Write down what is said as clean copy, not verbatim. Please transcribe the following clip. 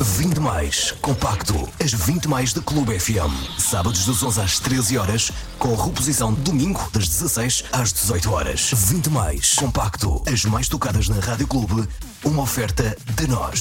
20 mais compacto. As 20 mais da Clube FM. Sábados das 11 às 13 horas, com reposição domingo das 16 às 18 horas. 20 mais compacto. As mais tocadas na Rádio Clube. Uma oferta de nós.